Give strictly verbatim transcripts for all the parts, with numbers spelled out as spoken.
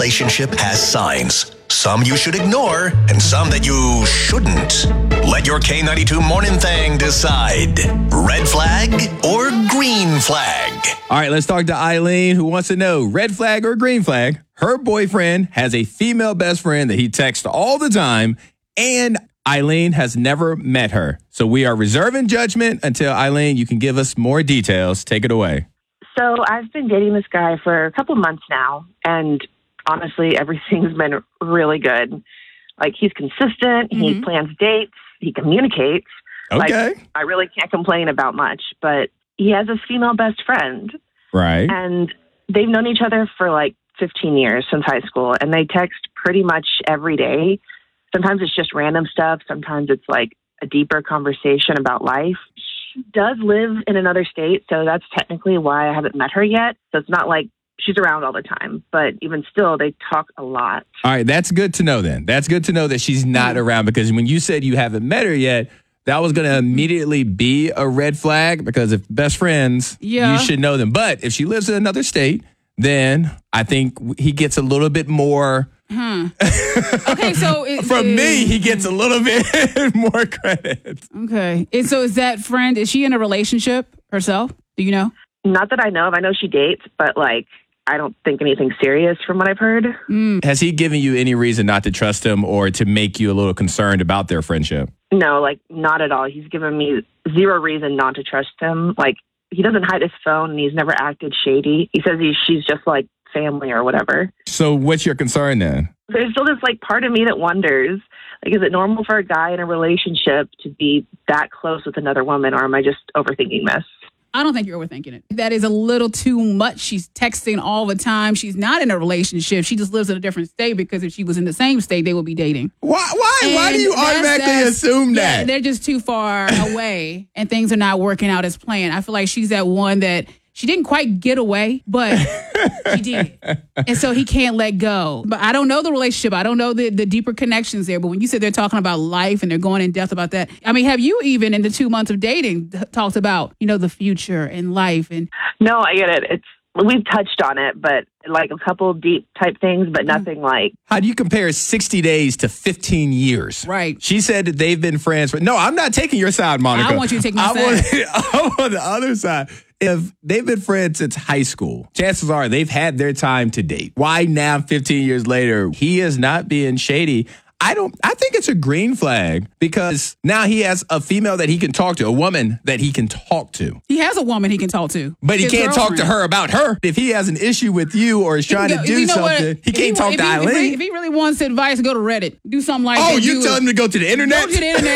Relationship has signs. Some you should ignore, and some that you shouldn't. Let your K ninety-two Morning Thing decide. Red flag or green flag? All right, let's talk to Eileen, who wants to know, red flag or green flag? Her boyfriend has a female best friend that he texts all the time, and Eileen has never met her. So we are reserving judgment until, Eileen, you can give us more details. Take it away. So I've been dating this guy for a couple months now, and honestly, everything's been really good. Like, he's consistent. Mm-hmm. He plans dates. He communicates. Okay. Like, I really can't complain about much, but he has a female best friend. Right. And they've known each other for like fifteen years, since high school, and they text pretty much every day. Sometimes it's just random stuff. Sometimes it's like a deeper conversation about life. She does live in another state, so that's technically why I haven't met her yet. So it's not like she's around all the time, but even still, they talk a lot. All right, that's good to know then. That's good to know that she's not mm-hmm. around, because when you said you haven't met her yet, that was going to immediately be a red flag, because if best friends, yeah. you should know them. But if she lives in another state, then I think he gets a little bit more. Hmm. Okay, so it, from it, me, he gets a little bit more credit. Okay, and so is that friend? Is she in a relationship herself? Do you know? Not that I know of. I know she dates, but like, I don't think anything serious from what I've heard. Mm. Has he given you any reason not to trust him or to make you a little concerned about their friendship? No, like, not at all. He's given me zero reason not to trust him. Like, he doesn't hide his phone, and he's never acted shady. He says he, she's just like family or whatever. So what's your concern then? There's still this like part of me that wonders, like, is it normal for a guy in a relationship to be that close with another woman, or am I just overthinking this? I don't think you're overthinking it. That is a little too much. She's texting all the time. She's not in a relationship. She just lives in a different state, because if she was in the same state, they would be dating. Why? Why? Why do you that's, automatically that's, assume that? Yeah, they're just too far away, and things are not working out as planned. I feel like she's that one that she didn't quite get away, but she did. And so he can't let go. But I don't know the relationship. I don't know the, the deeper connections there. But when you said they're talking about life and they're going in depth about that, I mean, have you even in the two months of dating talked about, you know, the future and life? And No, I get it. It's we've touched on it, but like a couple deep type things, but nothing mm. like. How do you compare sixty days to fifteen years? Right. She said that they've been friends. For, no, I'm not taking your side, Monica. I want you to take my I side. Want, I'm on the other side. If they've been friends since high school, chances are they've had their time to date. Why now, fifteen years later, he is not being shady? I don't, I think it's a green flag, because now he has a female that he can talk to, a woman that he can talk to. He has a woman he can talk to. But he His can't girlfriend. talk to her about her. If he has an issue with you or is trying go, to do you know something, what? he if can't he, talk if to he, Eileen. If he, if he really wants advice, go to Reddit. Do something like oh, that. you do tell him to go to the internet? Go to the internet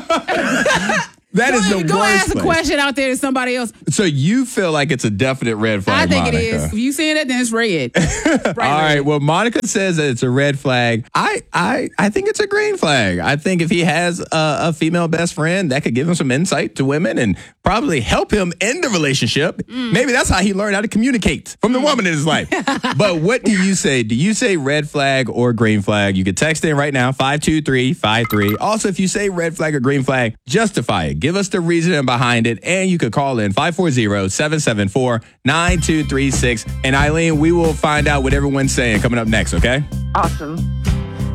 then. That go, is the go worst ask place. a question out there to somebody else. So you feel like it's a definite red flag, I think Monica. it is. If you see it, then it's red. All right. red. Well, Monica says that it's a red flag. I I, I think it's a green flag. I think if he has a, a female best friend, that could give him some insight to women and probably help him in the relationship. Mm. Maybe that's how he learned how to communicate from the mm. woman in his life. But what do you say? Do you say red flag or green flag? You can text in right now, five two three five three. Also, if you say red flag or green flag, justify it. Give us the reason behind it, and you could call in five four zero, seven seven four, nine two three six. And Eileen, we will find out what everyone's saying coming up next, okay? Awesome.